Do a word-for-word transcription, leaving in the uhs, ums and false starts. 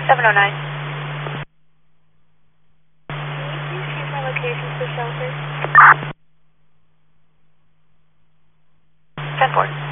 seven oh nine. Can you please change my location for shelter? ten four.